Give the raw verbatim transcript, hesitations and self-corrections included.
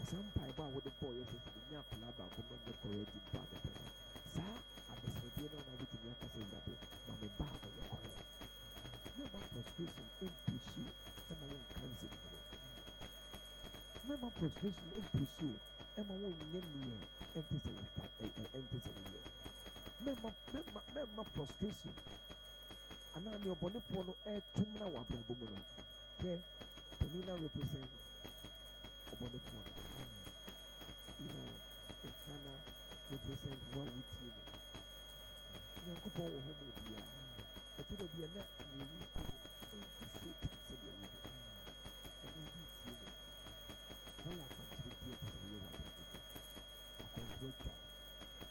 some Bible with the boy says the Yakulaba could not make correcting father. Sir, at the Sabian on everything you can say that Mammy Baba for your correct. Never frustration in pursue, and I won't cancel it. Never frustration in pursue, and I won't name me and to say and to say Member, member, member frustration. And now your body for no air two now what the woman. Okay, Penina represents a body for you know, the Ghana represents one with you. You know, go home with you. But it will be a net you need to eighty-six to the living. And then you see it. Well, I can't take it to the living. I can't wait.